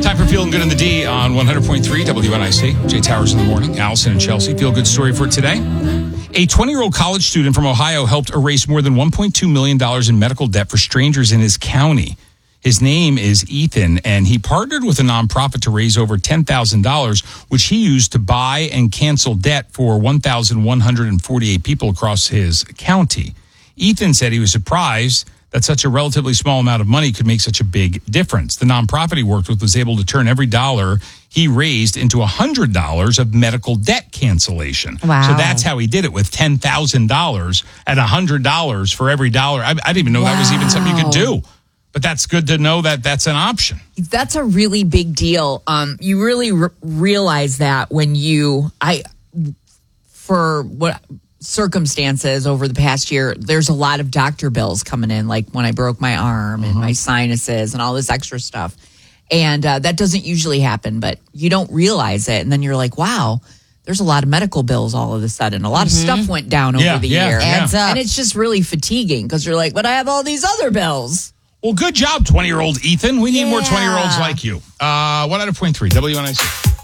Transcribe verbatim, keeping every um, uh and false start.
Time for Feeling Good in the D on one hundred point three W N I C. Jay Towers in the morning. Allison and Chelsea. Feel good story for today. A twenty-year-old college student from Ohio helped erase more than one point two million dollars in medical debt for strangers in his county. His name is Ethan, and he partnered with a nonprofit to raise over ten thousand dollars, which he used to buy and cancel debt for one thousand one hundred forty-eight people across his county. Ethan said he was surprised that such a relatively small amount of money could make such a big difference. The nonprofit he worked with was able to turn every dollar he raised into one hundred dollars of medical debt cancellation. Wow. So that's how he did it, with ten thousand dollars and one hundred dollars for every dollar. I, I didn't even know wow. that was even something you could do. But that's good to know that that's an option. That's a really big deal. Um, you really r- realize that when you, I, for what circumstances over the past year, there's a lot of doctor bills coming in, like when I broke my arm and uh-huh. my sinuses and all this extra stuff. And uh, that doesn't usually happen, but you don't realize it. And then you're like, wow, there's a lot of medical bills all of a sudden. A lot mm-hmm. of stuff went down over yeah, the yeah, year. yeah. And, uh, and it's just really fatiguing because you're like, but I have all these other bills. Well, good job, twenty-year-old Ethan. We need yeah. more twenty-year-olds like you. Uh, one hundred point three W N I C.